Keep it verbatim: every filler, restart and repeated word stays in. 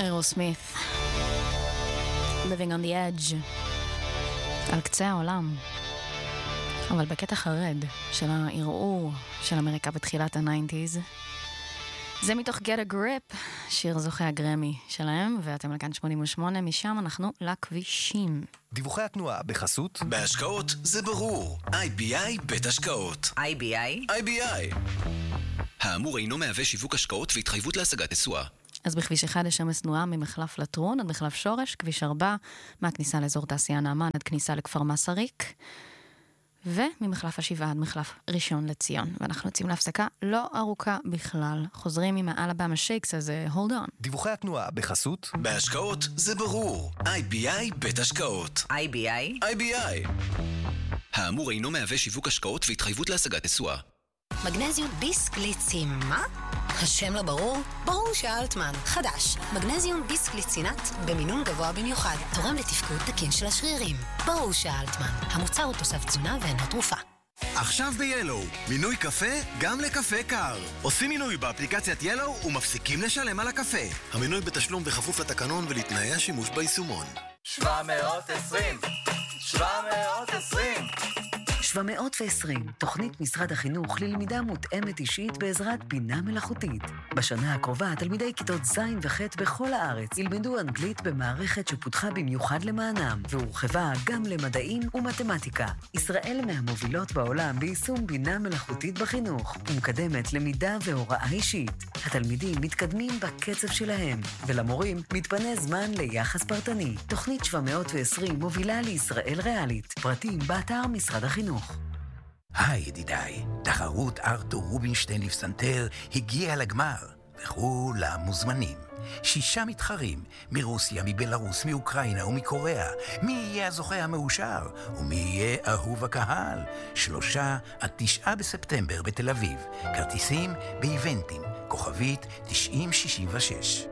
אירוסמית, Living on the Edge, על קצה העולם, אבל בקטע חרד של הערעור של אמריקה בתחילת ה-תשעים. זה מתוך Get a Grip, שיר זוכה הגרמי שלהם, ואתם לכאן שמונים ושמונה, משם אנחנו לכבישים. דיווחי התנועה בחסות בהשקעות זה ברור, איי בי איי בית השקעות. איי בי איי? איי בי איי. האמור אינו מהווה שיווק השקעות והתחייבות להשגת תשואה. אז בכביש אחד יש עומס תנועה ממחלף לטרון עד מחלף שורש, כביש ארבע, מהכניסה לאזור תעשייה נעמן עד כניסה לכפר מסריק, וממחלף השבעה עד מחלף ראשון לציון. ואנחנו יוצאים להפסקה לא ארוכה בכלל. חוזרים עם האלבמה שייקס, אז hold on. דיווחי התנועה בחסות בהשקעות זה ברור, איי בי איי בית השקעות. איי בי איי? איי בי איי. האמור אינו מהווה שיווק השקעות והתחייבות להשגת תשואה. מגנזיום ביסקליצין, מה? השם לא ברור? ברור שאלטמן. חדש, מגנזיום ביסקליצינט במינון גבוה במיוחד, תורם לתפקוד תקין של השרירים. ברור שאלטמן. המוצר הוא תוסף תזונה ואינו תרופה. עכשיו ב-ילו, מינוי קפה גם לקפה קר. עושים מינוי באפליקציית ילו ומפסיקים לשלם על הקפה. המינוי בתשלום בכפוף לתקנון ולתנאי השימוש ביישומון. שבע מאות ועשרים שבע מאות ועשרים שבע מאות ועשרים, תוכנית משרד החינוך ללמידה מותאמת אישית בעזרת בינה מלאכותית. בשנה הקרובה, תלמידי כיתות ז' וח' בכל הארץ ילמדו אנגלית במערכת שפותחה במיוחד למענם, והורחבה גם למדעים ומתמטיקה. ישראל מהמובילות בעולם ביישום בינה מלאכותית בחינוך, ומקדמת למידה והוראה אישית. התלמידים מתקדמים בקצב שלהם, ולמורים מתפנה זמן ליחס פרטני. תוכנית שבע מאות ועשרים מובילה לישראל ריאלית. פרטים באתר משרד החינוך. היי ידידיי, תחרות ארתור רובינשטיין לפסנתר הגיעה לגמר, וכולם מוזמנים. שישה מתחרים, מרוסיה, מבלרוס, מאוקראינה ומקוריאה. מי יהיה הזוכה המאושר? ומי יהיה אהוב הקהל? שלושה עד תשעה בספטמבר בתל אביב. כרטיסים באיבנטים, כוכבית תשעים שישים ושש.